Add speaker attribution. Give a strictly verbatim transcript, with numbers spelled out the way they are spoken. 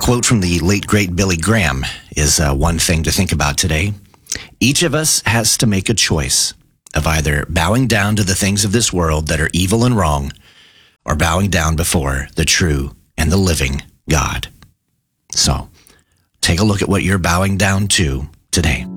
Speaker 1: quote from the late, great Billy Graham is uh, one thing to think about today. Each of us has to make a choice of either bowing down to the things of this world that are evil and wrong, or bowing down before the true and the living God. So, take a look at what you're bowing down to today.